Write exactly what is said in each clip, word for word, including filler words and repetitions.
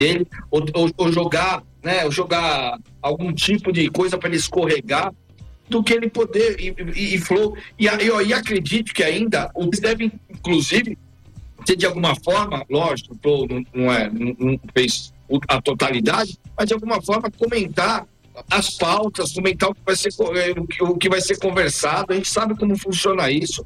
dele, ou, ou, ou jogar, né, ou jogar algum tipo de coisa para ele escorregar, do que ele poder e, e, e flow. E, e, e acredito que ainda o deve, inclusive, ser de alguma forma, lógico, o não, não, é, não, não fez a totalidade, mas de alguma forma comentar as pautas, comentar o que vai ser, o que, o que vai ser conversado. A gente sabe como funciona isso.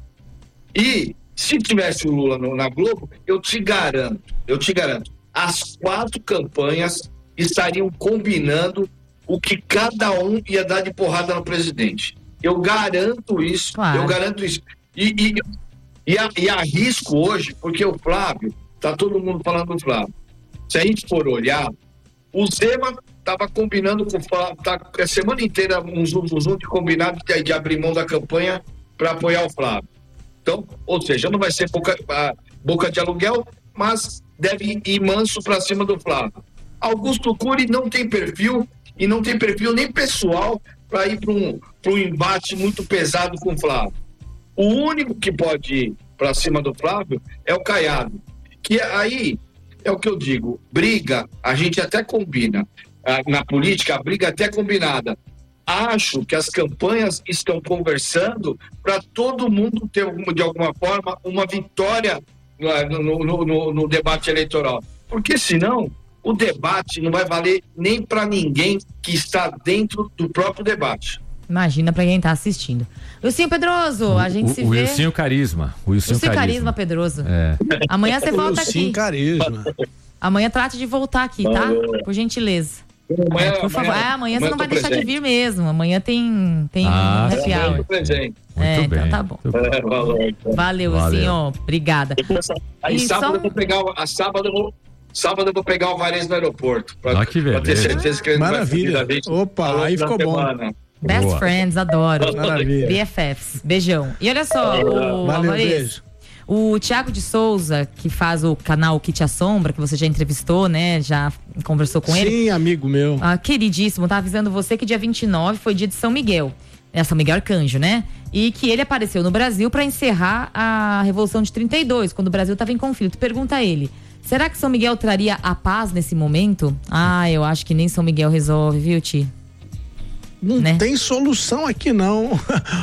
E se tivesse o Lula no, na Globo, eu te garanto, eu te garanto, as quatro campanhas estariam combinando o que cada um ia dar de porrada no presidente. Eu garanto isso, claro. eu garanto isso. E, e, e, a, e arrisco hoje, porque o Flávio, tá todo mundo falando do Flávio. Se a gente for olhar, o Zema estava combinando com o Flávio, tá a semana inteira um zum, zum, zum de combinado de, de abrir mão da campanha para apoiar o Flávio. Então, ou seja, não vai ser boca, boca de aluguel, mas deve ir manso para cima do Flávio. Augusto Cury não tem perfil, e não tem perfil nem pessoal para ir para um, para um embate muito pesado com o Flávio. O único que pode ir para cima do Flávio é o Caiado, que aí é o que eu digo, briga, a gente até combina, na política a briga até é combinada. Acho que as campanhas estão conversando para todo mundo ter, de alguma forma, uma vitória no, no, no, no debate eleitoral, porque senão o debate não vai valer nem para ninguém que está dentro do próprio debate. Imagina para quem está assistindo. Wilson Pedroso, a gente o, se o vê... Wilson Carisma. O Wilson Carisma. Carisma Pedroso. É. Amanhã você volta Wilson aqui. Carisma. Amanhã trate de voltar aqui, tá? Por gentileza. Amanhã, é, por favor. amanhã, ah, amanhã você não vai presente. deixar de vir mesmo. Amanhã tem, tem ah, um happy hour. Muito é, bem. então tá bom. É, valeu, valeu, valeu. senhor. Obrigada. Aí e sábado só... eu vou pegar, a sábado eu vou, sábado eu vou pegar o Vares no aeroporto. Pra, ah, que pra ter certeza que ele Maravilha. vai gente. Opa, aí ficou semana. bom. Best Boa. friends, adoro. Maravilha. B F Fs. Beijão. E olha só, o Valeu, Alvarez, beijo. o Thiago de Souza, que faz o canal Que Te Assombra, que você já entrevistou, né? Já conversou com Sim, ele. Sim, amigo meu. Ah, queridíssimo, tá avisando você que dia vinte e nove foi dia de São Miguel. É São Miguel Arcanjo, né? E que ele apareceu no Brasil para encerrar a Revolução de trinta e dois, quando o Brasil estava em conflito. Pergunta a ele, será que São Miguel traria a paz nesse momento? Ah, eu acho que nem São Miguel resolve, viu, Ti? Não né? tem solução aqui, não.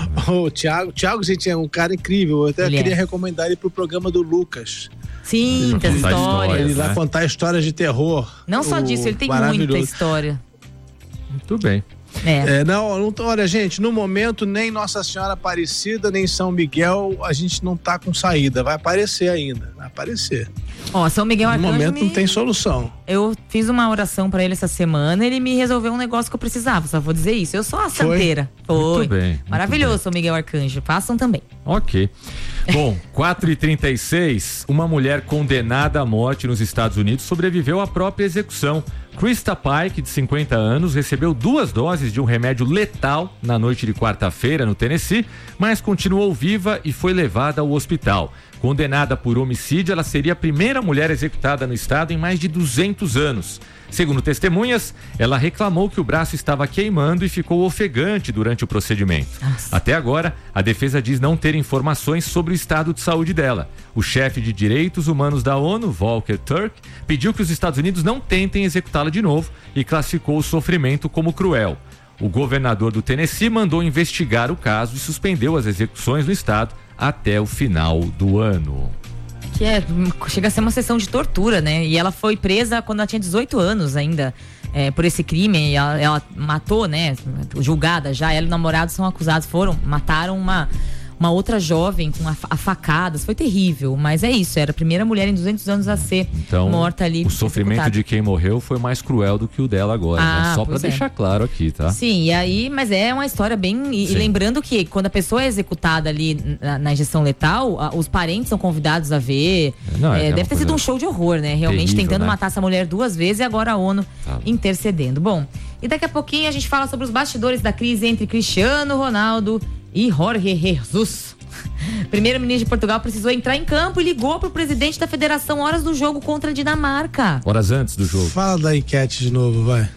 O Thiago, Thiago, gente, é um cara incrível. Eu até ele queria é. recomendar ele pro programa do Lucas. Sim, tem histórias. Ele né? vai contar histórias de terror. Não só disso, ele tem muita história. Muito bem. É. É, não, não, olha, gente, no momento nem Nossa Senhora Aparecida, nem São Miguel, a gente não tá com saída. Vai aparecer ainda, vai aparecer. Ó, São Miguel No Arcanjo momento me... não tem solução. Eu fiz uma oração pra ele essa semana, ele me resolveu um negócio que eu precisava, só vou dizer isso. Eu sou a santeira. Foi. Muito bem. Muito Maravilhoso, bem. São Miguel Arcanjo. Façam também. Ok. Bom, quatro e trinta e seis, uma mulher condenada à morte nos Estados Unidos sobreviveu à própria execução. Krista Pike, de cinquenta anos, recebeu duas doses de um remédio letal na noite de quarta-feira no Tennessee, mas continuou viva e foi levada ao hospital. Condenada por homicídio, ela seria a primeira mulher executada no estado em mais de duzentos anos. Segundo testemunhas, ela reclamou que o braço estava queimando e ficou ofegante durante o procedimento. Nossa. Até agora, a defesa diz não ter informações sobre o estado de saúde dela. O chefe de direitos humanos da ONU, Volker Turk, pediu que os Estados Unidos não tentem executá-la de novo e classificou o sofrimento como cruel. O governador do Tennessee mandou investigar o caso e suspendeu as execuções no estado até o final do ano. Que é, chega a ser uma sessão de tortura, né? E ela foi presa quando ela tinha dezoito anos ainda, é, por esse crime. Ela, ela matou, né? Julgada já, ela e o namorado são acusados, foram, mataram uma, uma outra jovem com a, a facadas. Foi terrível, mas é isso, era a primeira mulher em duzentos anos a ser então, morta ali. O sofrimento executada. De quem morreu foi mais cruel do que o dela agora, ah, né? Só pra é. deixar claro aqui, tá? Sim, e aí, mas é uma história bem... E, e lembrando que quando a pessoa é executada ali na, na injeção letal, a, os parentes são convidados a ver. Não, é, é deve ter sido um show de horror, né? Realmente terrível, tentando né? matar essa mulher duas vezes e agora a ONU tá. intercedendo. Bom, e daqui a pouquinho a gente fala sobre os bastidores da crise entre Cristiano Ronaldo e Jorge Jesus. Primeiro-ministro de Portugal precisou entrar em campo e ligou pro presidente da federação horas do jogo contra a Dinamarca. Horas antes do jogo. Fala da enquete de novo, vai.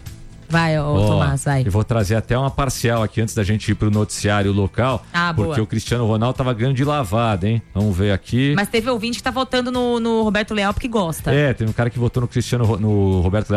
Vai, ô, oh, Tomás, vai. Eu vou trazer até uma parcial aqui antes da gente ir pro noticiário local. Ah, porque boa. o Cristiano Ronaldo tava ganhando de lavada, hein? Vamos ver aqui. Mas teve ouvinte que tá votando no, no Roberto Leal porque gosta. É, tem um cara que votou no Cristiano, no Roberto Leal